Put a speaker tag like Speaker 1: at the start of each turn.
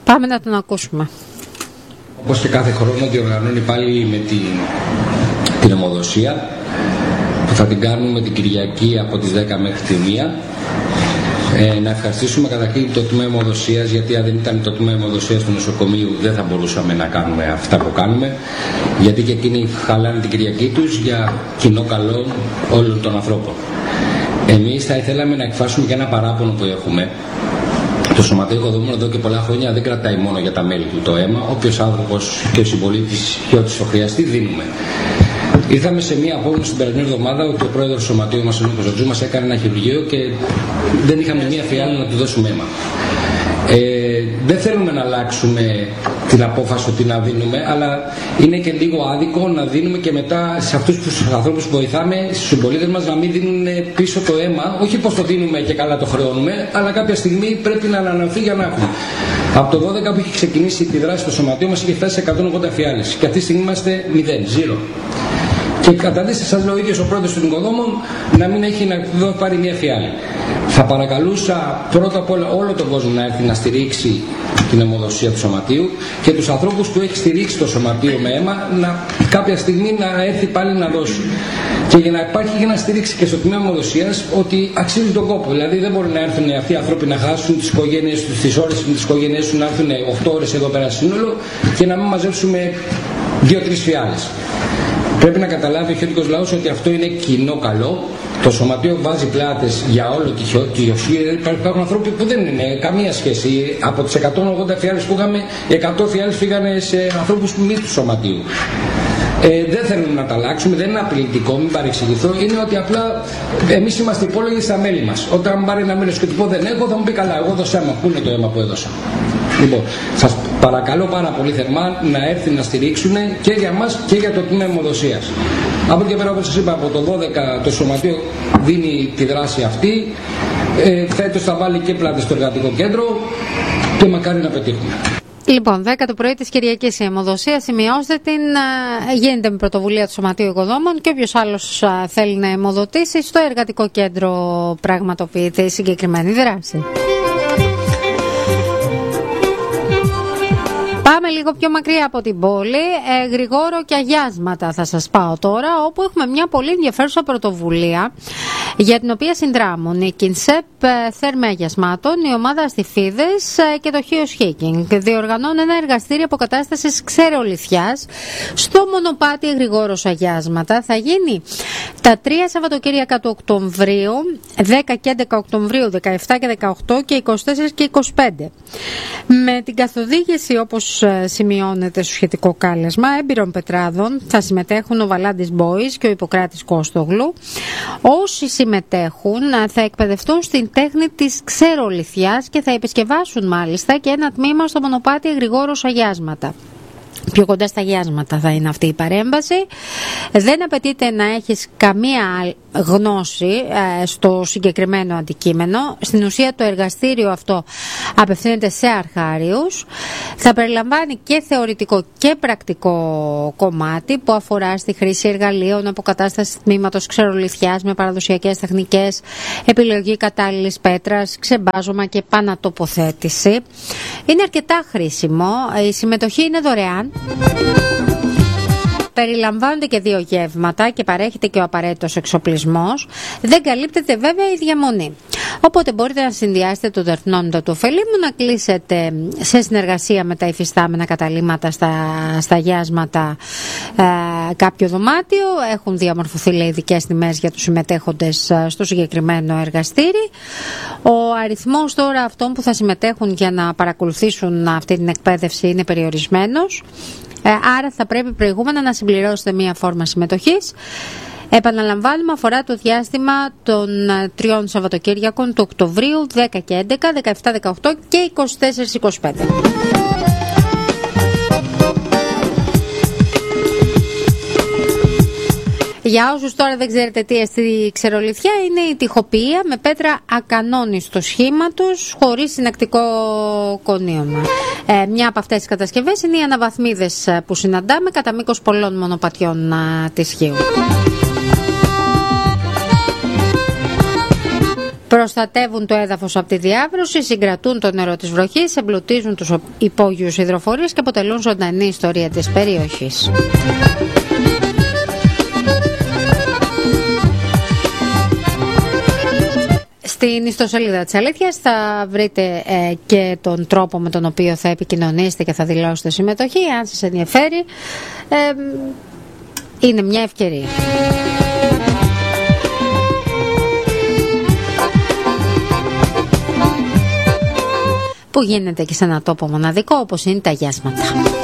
Speaker 1: Πάμε να τον ακούσουμε.
Speaker 2: Όπως και κάθε χρόνο διοργανώνει πάλι με την αιμοδοσία που θα την κάνουμε την Κυριακή από τις 10 μέχρι τη 1. Να ευχαριστήσουμε καταρχήν το τμήμα αιμοδοσίας, γιατί αν δεν ήταν το τμήμα αιμοδοσίας του νοσοκομείου δεν θα μπορούσαμε να κάνουμε αυτά που κάνουμε, γιατί και εκείνοι χαλάνε την Κυριακή τους για κοινό καλό όλων των ανθρώπων. Εμείς θα ήθελαμε να εκφράσουμε και ένα παράπονο που έχουμε. Το Σωματείο Οικοδομών εδώ και πολλά χρόνια δεν κρατάει μόνο για τα μέλη του το αίμα. Όποιος άνθρωπος και ο συμπολίτης και ό,τι το χρειαστεί δίνουμε. Ήρθαμε σε μία απόγνωση την περασμένη εβδομάδα ότι ο πρόεδρος του Σωματείου μας, ο Νίκος Ζωτζού, μας έκανε ένα χειρουργείο και δεν είχαμε μία φιάλα να του δώσουμε αίμα. Δεν θέλουμε να αλλάξουμε την απόφαση ότι να δίνουμε, αλλά είναι και λίγο άδικο να δίνουμε και μετά σε αυτούς τους ανθρώπους που βοηθάμε, στους συμπολίτες μας, να μην δίνουν πίσω το αίμα. Όχι πως το δίνουμε και καλά το χρεώνουμε, αλλά κάποια στιγμή πρέπει να ανανεωθεί για να έχουμε. Από το 12 που έχει ξεκινήσει τη δράση στο Σωματείο μας είχε φτάσει σε 180 φιάλες και αυτή τη στιγμή είμαστε 0. Και καταντήστε, σας λέω ο ίδιος ο πρόεδρος των οικοδόμων να μην έχει να πάρει μια φιάλη. Θα παρακαλούσα πρώτα απ' όλα όλο τον κόσμο να έρθει να στηρίξει την αιμοδοσία του Σωματείου και τους ανθρώπους που έχει στηρίξει το Σωματείο με αίμα κάποια στιγμή να έρθει πάλι να δώσει. Και για να υπάρχει και να στηρίξει και στο τμήμα αιμοδοσίας ότι αξίζει τον κόπο. Δηλαδή δεν μπορεί να έρθουν αυτοί οι άνθρωποι να χάσουν τις οικογένειες τους, τις ώρες με τις οικογένειές τους, να έρθουν 8 ώρες εδώ πέρα σύνολο και να μην μαζέψουμε 2-3 φιάλες. Πρέπει να καταλάβει ο χιώτικος λαός ότι αυτό είναι κοινό καλό. Το Σωματείο βάζει πλάτες για όλο τη χιωσία. Υπάρχουν άνθρωποι που δεν είναι καμία σχέση. Από τις 180 φιάλες που είχαμε, 100 φιάλες φύγανε σε ανθρώπους μη του Σωματείου. Δεν θέλουμε να τα αλλάξουμε, δεν είναι απειλητικό, μην παρεξηγηθώ. Είναι ότι απλά εμείς είμαστε υπόλογοι στα μέλη μας. Όταν μου πάρει ένα μέλος και του πω δεν έχω, θα μου πει καλά, εγώ δώσα αίμα. Πού είναι το αίμα που έδωσα? Λοιπόν, σας παρακαλώ πάρα πολύ θερμά να έρθει να στηρίξουν και για μας και για το τμήμα αιμοδοσίας. Από εκεί και πέρα, όπως σας είπα, από το 12 το Σωματείο δίνει τη δράση αυτή. Φέτος θα βάλει και πλάτες στο εργατικό κέντρο και μακάρι να πετύχουμε.
Speaker 1: Λοιπόν, 10 το πρωί της Κυριακής η αιμοδοσία, σημειώστε την, γίνεται με πρωτοβουλία του Σωματείου Οικοδόμων και όποιος άλλος θέλει να αιμοδοτήσει, στο εργατικό κέντρο πραγματοποιείται η συγκεκριμένη δράση. Πάμε λίγο πιο μακριά από την πόλη, Γρηγόρο και Αγιάσματα θα σας πάω τώρα, όπου έχουμε μια πολύ ενδιαφέρουσα πρωτοβουλία για την οποία συνδράμουν η Κινσέπ Θέρμε Αγιασμάτων, η ομάδα Αστιφίδες και το Χίος Χίκινγκ. Διοργανώνουν ένα εργαστήριο αποκατάστασης ξερολιθιάς στο μονοπάτι Γρηγόρος Αγιάσματα. Θα γίνει τα 3 Σαββατοκύριακα του Οκτωβρίου, 10 και 11 Οκτωβρίου, 17 και 18 και 24 και 25. Με την καθοδήγηση, όπως σημειώνεται στο σχετικό κάλεσμα, έμπειρων πετράδων θα συμμετέχουν ο Βαλάντης Μπόης και ο Ιπποκράτης Κώστογλου. Όσοι συμμετέχουν θα εκπαιδευτούν στην τέχνη της ξερολιθιάς και θα επισκευάσουν μάλιστα και ένα τμήμα στο μονοπάτι Γρηγόρος Αγιάσματα. Πιο κοντά στα Αγιάσματα θα είναι αυτή η παρέμβαση. Δεν απαιτείται να έχεις καμία γνώση στο συγκεκριμένο αντικείμενο. Στην ουσία το εργαστήριο αυτό απευθύνεται σε αρχάριους. Θα περιλαμβάνει και θεωρητικό και πρακτικό κομμάτι που αφορά στη χρήση εργαλείων, αποκατάσταση τμήματος ξερολιθιάς με παραδοσιακές τεχνικές, επιλογή κατάλληλης πέτρας, ξεμπάζωμα και πανατοποθέτηση. Είναι αρκετά χρήσιμο. Η συμμετοχή είναι δωρεάν. Περιλαμβάνονται και 2 γεύματα και παρέχεται και ο απαραίτητος εξοπλισμός. Δεν καλύπτεται βέβαια η διαμονή. Οπότε μπορείτε να συνδυάσετε το δερνόντα του ωφελήμου, να κλείσετε σε συνεργασία με τα υφιστάμενα καταλήμματα στα Αγιάσματα κάποιο δωμάτιο. Έχουν διαμορφωθεί ειδικές τιμές για τους συμμετέχοντες στο συγκεκριμένο εργαστήρι. Ο αριθμός τώρα αυτών που θα συμμετέχουν για να παρακολουθήσουν αυτή την εκπαίδευση είναι περιορισμένος. Άρα θα πρέπει προηγούμενα να συμπληρώσετε μία φόρμα συμμετοχής. Επαναλαμβάνουμε, αφορά το διάστημα των 3 Σαββατοκύριακων του Οκτωβρίου, 10 και 11, 17, 18 και 24, 25. Για όσους τώρα δεν ξέρετε τι εστί ξερολιθιά, είναι η τοιχοποιία με πέτρα ακανόνιστου σχήματος χωρίς συνακτικό κονίωμα. Μια από αυτές τις κατασκευές είναι οι αναβαθμίδες που συναντάμε κατά μήκος πολλών μονοπατιών της Χίου. Προστατεύουν το έδαφος από τη διάβρωση, συγκρατούν το νερό της βροχής, εμπλουτίζουν τους υπόγειους υδροφορείς και αποτελούν ζωντανή ιστορία της περιοχής. Στην ιστοσελίδα της Αλήθειας θα βρείτε και τον τρόπο με τον οποίο θα επικοινωνήσετε και θα δηλώσετε συμμετοχή. Αν σας ενδιαφέρει, είναι μια ευκαιρία. Που γίνεται και σε ένα τόπο μοναδικό όπως είναι τα γιάσματα.